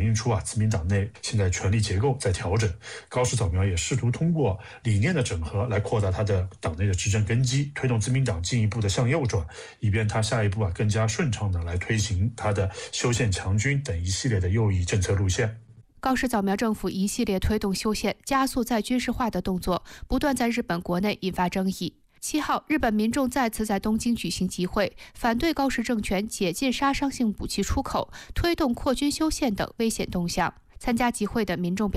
映出自民党内现在权力结构在调整。高市早苗也试图通过理念的整合来扩大他的党内的执政根基，推动自民党进一步的向右转，以便他下一步更加顺畅的来推行他的修宪强军等一系列的右翼政策路线。 高市早苗政府一系列推动修宪、加速再军事化的动作，不断在日本国内引发争议。7号，日本民众再次在东京举行集会，反对高市政权解禁杀伤性武器出口、推动扩军修宪等危险动向。参加集会的民众表